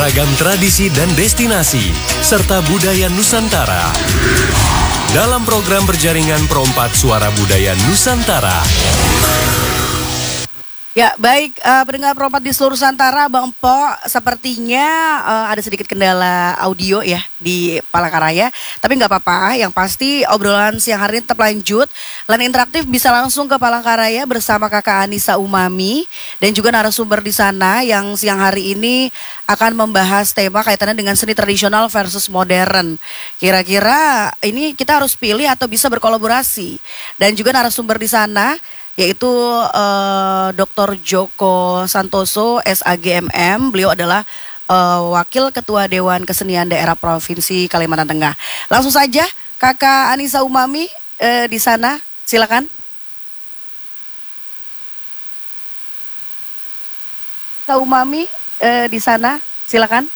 beragam tradisi dan destinasi, serta budaya Nusantara. Dalam program berjaringan Perompat Suara Budaya Nusantara. Ya baik, pendengar Perompat di seluruh Nusantara, Bang Empo, sepertinya ada sedikit kendala audio ya di Palangkaraya. Tapi nggak apa-apa, yang pasti obrolan siang hari ini tetap lanjut. Line interaktif bisa langsung ke Palangkaraya bersama Kakak Anissa Umami dan juga narasumber di sana yang siang hari ini akan membahas tema kaitannya dengan seni tradisional versus modern. Kira-kira ini kita harus pilih atau bisa berkolaborasi. Dan juga narasumber di sana yaitu Dr. Joko Santoso, SAGMM. Beliau adalah Wakil Ketua Dewan Kesenian Daerah Provinsi Kalimantan Tengah. Langsung saja Kakak Anissa Umami di sana, silakan. Kak Umami di sana, silakan.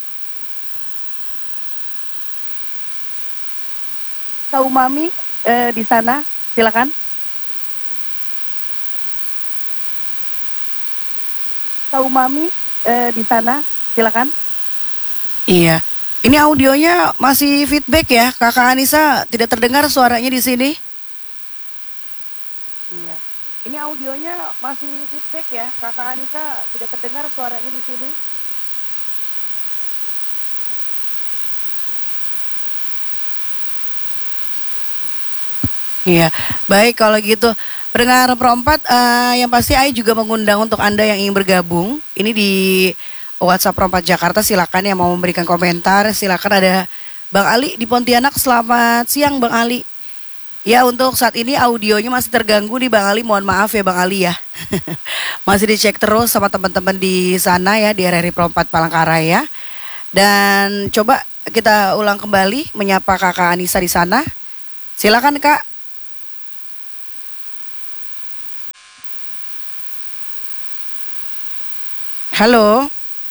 Kak Umami di sana, silakan. Kak Umami di sana, silakan. Iya, ini audionya masih feedback ya, Kakak Anissa tidak terdengar suaranya di sini. Iya, ini audionya masih feedback ya, Kakak Anissa tidak terdengar suaranya di sini. Iya, baik kalau gitu. Pendengar Perompat, yang pasti Ai juga mengundang untuk Anda yang ingin bergabung. Ini di WhatsApp Perompat Jakarta, silakan yang mau memberikan komentar. Silakan, ada Bang Ali di Pontianak. Selamat siang Bang Ali. Ya, untuk saat ini audionya masih terganggu nih Bang Ali. Mohon maaf ya Bang Ali ya. Masih dicek terus sama teman-teman di sana ya, di RRI Perompat Palangkaraya. Dan coba kita ulang kembali menyapa Kakak Anissa di sana. Silakan Kak. Halo.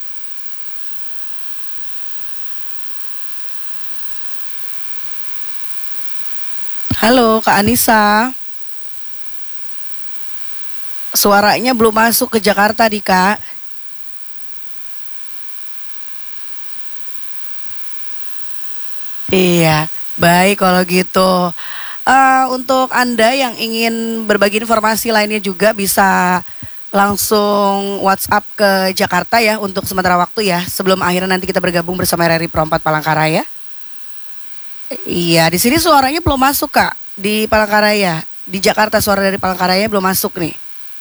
Halo Kak Anissa. Suaranya belum masuk ke Jakarta nih Kak. Iya, baik kalau gitu. Untuk Anda yang ingin berbagi informasi lainnya juga bisa langsung WhatsApp ke Jakarta ya untuk sementara waktu ya, sebelum akhirnya nanti kita bergabung bersama RRI Perompat Palangkaraya. Iya, di sini suaranya belum masuk Kak, di Palangkaraya. Di Jakarta suara dari Palangkaraya belum masuk nih.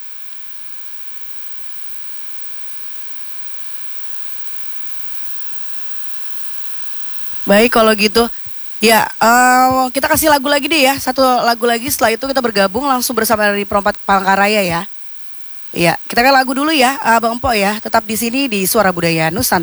Baik kalau gitu. Ya, kita kasih lagu lagi deh ya, satu lagu lagi, setelah itu kita bergabung langsung bersama RRI Perompat Palangkaraya ya. Iya, kita kan lagu dulu ya, Bang Empo ya. Tetap di sini di Suara Budaya Nusantara.